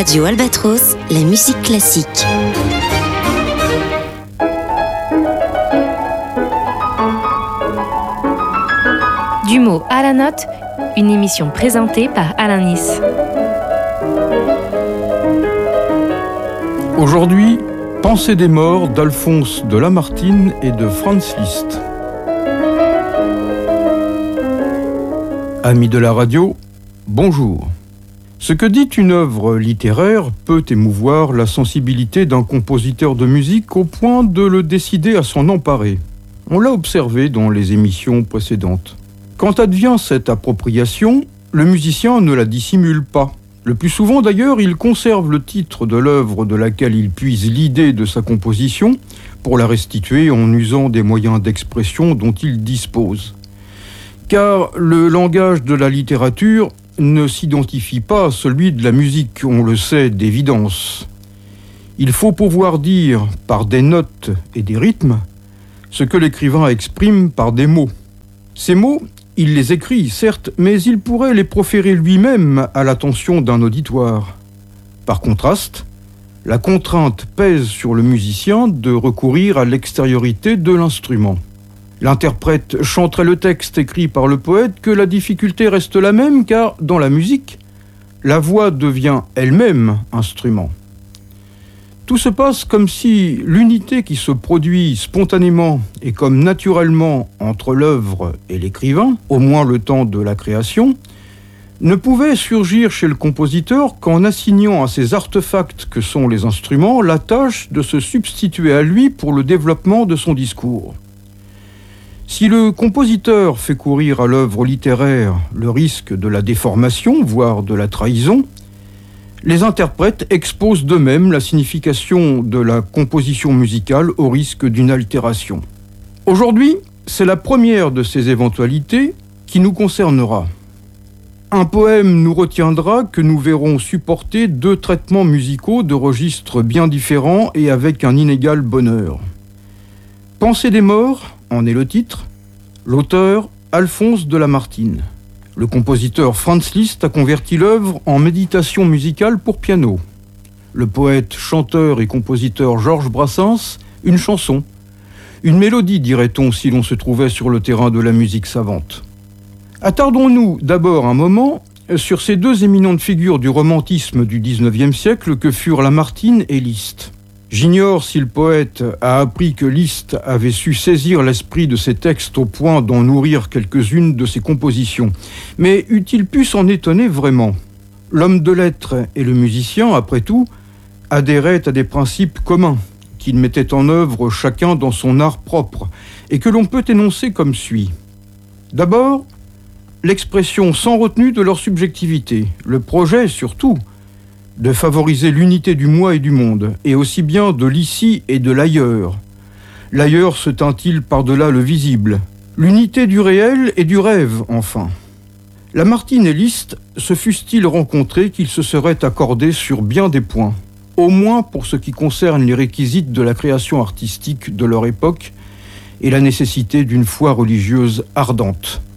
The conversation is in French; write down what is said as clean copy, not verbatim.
Radio Albatros, la musique classique. Du mot à la note, une émission présentée par Alain Nice. Aujourd'hui, Pensée des morts d'Alphonse de Lamartine et de Franz Liszt. Amis de la radio, bonjour. Ce que dit une œuvre littéraire peut émouvoir la sensibilité d'un compositeur de musique au point de le décider à s'en emparer. On l'a observé dans les émissions précédentes. Quand advient cette appropriation, le musicien ne la dissimule pas. Le plus souvent d'ailleurs, il conserve le titre de l'œuvre de laquelle il puise l'idée de sa composition pour la restituer en usant des moyens d'expression dont il dispose. Car le langage de la littérature ne s'identifie pas à celui de la musique, on le sait d'évidence. Il faut pouvoir dire par des notes et des rythmes ce que l'écrivain exprime par des mots. Ces mots, il les écrit, certes, mais il pourrait les proférer lui-même à l'attention d'un auditoire. Par contraste, la contrainte pèse sur le musicien de recourir à l'extériorité de l'instrument. L'interprète chanterait le texte écrit par le poète que la difficulté reste la même, car dans la musique, la voix devient elle-même instrument. Tout se passe comme si l'unité qui se produit spontanément et comme naturellement entre l'œuvre et l'écrivain, au moins le temps de la création, ne pouvait surgir chez le compositeur qu'en assignant à ces artefacts que sont les instruments la tâche de se substituer à lui pour le développement de son discours. Si le compositeur fait courir à l'œuvre littéraire le risque de la déformation, voire de la trahison, les interprètes exposent d'eux-mêmes la signification de la composition musicale au risque d'une altération. Aujourd'hui, c'est la première de ces éventualités qui nous concernera. Un poème nous retiendra que nous verrons supporter deux traitements musicaux de registres bien différents et avec un inégal bonheur. Pensée des morts en est le titre, l'auteur Alphonse de Lamartine. Le compositeur Franz Liszt a converti l'œuvre en méditation musicale pour piano. Le poète, chanteur et compositeur Georges Brassens, une chanson. Une mélodie, dirait-on, si l'on se trouvait sur le terrain de la musique savante. Attardons-nous d'abord un moment sur ces deux éminentes figures du romantisme du XIXe siècle que furent Lamartine et Liszt. J'ignore si le poète a appris que Liszt avait su saisir l'esprit de ses textes au point d'en nourrir quelques-unes de ses compositions. Mais eût-il pu s'en étonner vraiment ? L'homme de lettres et le musicien, après tout, adhéraient à des principes communs, qu'ils mettaient en œuvre chacun dans son art propre, et que l'on peut énoncer comme suit. D'abord, l'expression sans retenue de leur subjectivité, le projet surtout, de favoriser l'unité du moi et du monde, et aussi bien de l'ici et de l'ailleurs. L'ailleurs se teint-il par-delà le visible. L'unité du réel et du rêve, enfin. Lamartine et Liszt se fussent-ils rencontrés qu'ils se seraient accordés sur bien des points, au moins pour ce qui concerne les réquisites de la création artistique de leur époque et la nécessité d'une foi religieuse ardente.